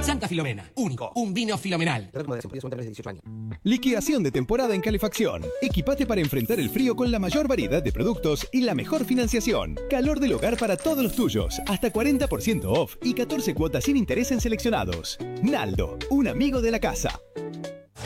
Santa Filomena, único, un vino filomenal. Liquidación de temporada en calefacción. Equipate para enfrentar el frío con la mayor variedad de productos y la mejor financiación. Calor del hogar para todos los tuyos. Hasta 40% off y 14 cuotas sin interés en seleccionados. Naldo, un amigo de la casa.